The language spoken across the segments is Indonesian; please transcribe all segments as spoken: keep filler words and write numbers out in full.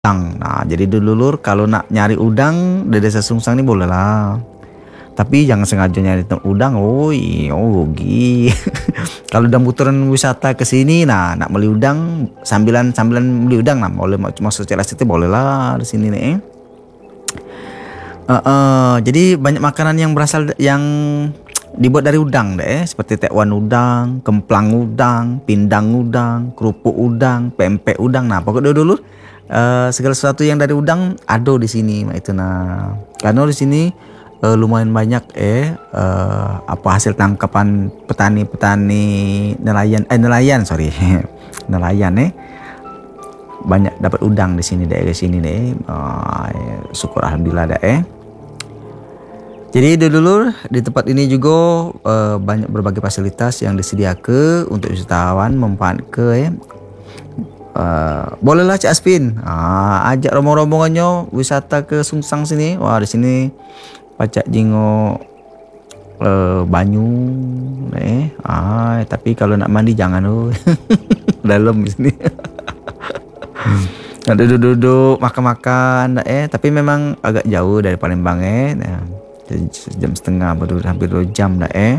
udang. Nah, jadi dulur kalau nak nyari udang di Desa Sungsang ini boleh lah. Tapi jangan sengaja nyari udang, oh iya, oh rugi. Kalau udah muteran wisata ke sini, nah nak beli udang sambilan sambilan beli udang, nah boleh masuk celah situ boleh lah di sini nih. Uh, uh, jadi banyak makanan yang berasal yang dibuat dari udang deh, seperti tekwan udang, kemplang udang, pindang udang, kerupuk udang, pempek udang. Nah pokoknya dulu uh, segala sesuatu yang dari udang ada di sini, itu nah. Karena di sini uh, lumayan banyak eh uh, apa hasil tangkapan petani-petani nelayan eh nelayan sorry nelayan eh banyak dapat udang di sini deh, di sini deh. Uh, syukur alhamdulillah deh. Eh. Jadi dulur di tempat ini juga uh, banyak berbagai fasilitas yang disediakan untuk wisatawan memanfaatkan. Eh. Uh, bolehlah Cak Aspin, uh, ajak rombong-rombongannya wisata ke Sungsang sini. Wah di sini pacak jingo uh, banyu, eh, ah, tapi kalau nak mandi jangan loh, dalam di sini. Ada duduk-duduk makan-makan, eh, tapi memang agak jauh dari Palembang eh. Nah, jam setengah baru hampir dua jam dah eh.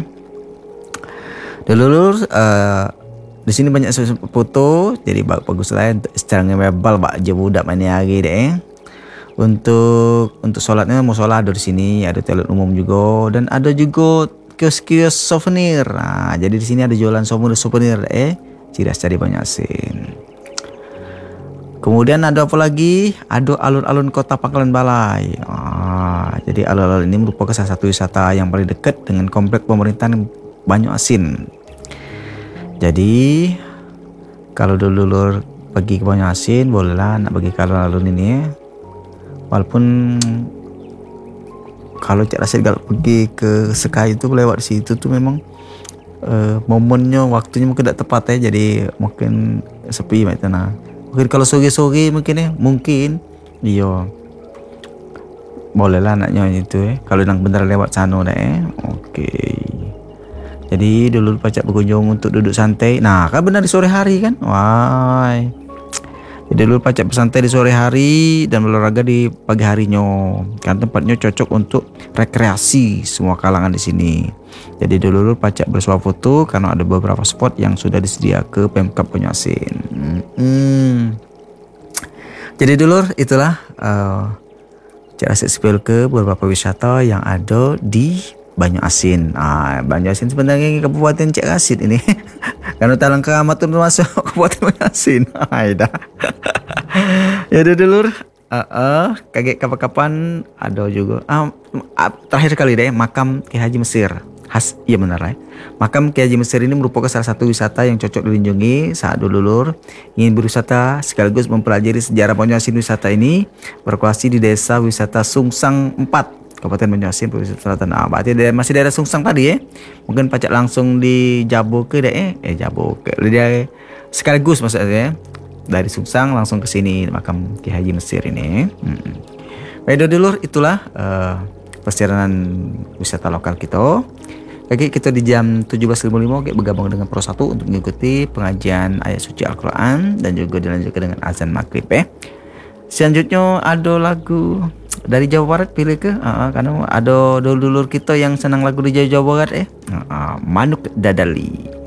Dulur uh, di sini banyak foto, jadi bagus lah secara ngebal bak je budak mana hari deh. Eh. Untuk untuk sholatnya mau sholat ada di sini, ada toilet umum juga dan ada juga kios-kios souvenir. Nah, jadi di sini ada jualan souvenir-souvenir eh, ciri khas dari Banjarmasin. Kemudian ada apa lagi? Ada alun-alun Kota Pangkalan Balai. Ah, jadi alun-alun ini merupakan salah satu wisata yang paling dekat dengan komplek pemerintahan Banjarmasin. Jadi kalau dulu pergi ke Banjarmasin bolehlah nak pergi ke alun-alun ini. Walaupun kalau Cak Rasid kalau pergi ke Sekai itu lewat situ tuh memang uh, momennya waktunya mungkin tidak tepat ya, jadi mungkin sepi macam nah. Mungkin kalau sore-sore mungkin ya, mungkin iya bolehlah naknya itu eh kalau nang bentar lewat sana dah eh. Okey. Jadi dulu pacak berkunjung untuk duduk santai. Nah, kan benar di sore hari kan? Wah. Jadi dulu pacak bersantai di sore hari dan berolahraga di pagi harinya. Kan tempatnya cocok untuk rekreasi semua kalangan di sini. Jadi dulu pacak bersuah foto karena ada beberapa spot yang sudah disediakan Pemkab Banjarmasin. Hmm. Jadi dulu itulah uh, Cak Rasid spill ke beberapa wisata yang ada di Banjarmasin. Ah, Banjarmasin sebenarnya Kabupaten Cak Rasid ini. Karena Talang Keramat itu masuk Kabupaten Banjarmasin. Hai dah. Ya dulur, uh, uh, kaget kapan-kapan ada juga. Ah, uh, terakhir kali deh makam Ki Haji Mesir. Khas, iya benar ya. Makam Ki Haji Mesir ini merupakan salah satu wisata yang cocok dikunjungi saat dulur ingin berwisata sekaligus mempelajari sejarah Banjarmasin. Wisata ini berlokasi di Desa Wisata Sungsang empat, Kabupaten Banjarmasin, Provinsi Selatan. Ah, berarti daerah, masih daerah Sungsang tadi ya. Mungkin pacak langsung di Jabo ke deh, eh, eh Jabo ke dia sekaligus maksudnya dari Sungsang langsung ke sini makam Ki Haji Mesir ini. Hmm. Baik dulur, itulah uh, perjalanan wisata lokal kita. Oke, kita di jam tujuh belas lima puluh lima oke, bergabung dengan Pro satu untuk mengikuti pengajian ayat suci Al-Quran dan juga dilanjutkan dengan azan maghrib eh. Selanjutnya ada lagu dari Jawa Barat, pilih ke uh, karena ada dulur-dulur kita yang senang lagu di Jawa, Jawa Barat eh. Uh, uh, Manuk Dadali.